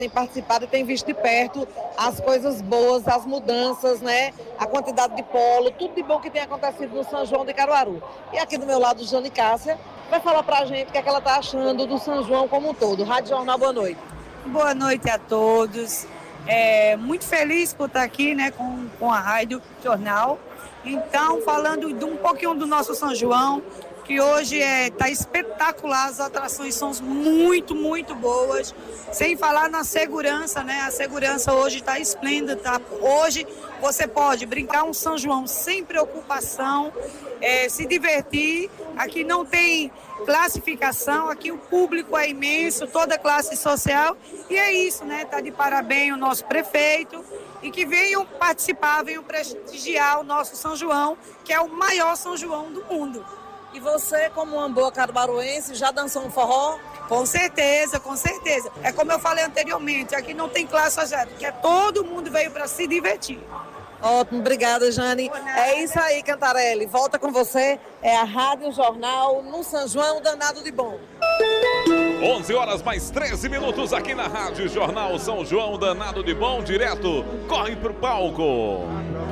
tem participado e tem visto de perto as coisas boas, as mudanças, né? A quantidade de polo, tudo de bom que tem acontecido no São João de Caruaru. E aqui do meu lado, Jane Cássia vai falar pra gente o que é que ela tá achando do São João como um todo. Rádio Jornal, boa noite. Boa noite a todos. Muito feliz por estar aqui, né, com a Rádio Jornal. Então, falando de um pouquinho do nosso São João, que hoje está espetacular, as atrações são muito, muito boas. Sem falar na segurança, né? A segurança hoje está esplêndida. Tá? Hoje você pode brincar um São João sem preocupação, se divertir. Aqui não tem classificação, aqui o público é imenso, toda classe social. E é isso, né? Tá de parabéns o nosso prefeito e que venham participar, venham prestigiar o nosso São João, que é o maior São João do mundo. E você, como uma boa caruaruense, já dançou um forró? Com certeza, com certeza. É como eu falei anteriormente, aqui não tem classe social, porque todo mundo veio para se divertir. Ótimo, obrigada, Jane. É isso aí, Cantarelli. Volta com você. É a Rádio Jornal no São João Danado de Bom. 11 horas mais 13 minutos aqui na Rádio Jornal São João Danado de Bom, direto. Corre pro palco.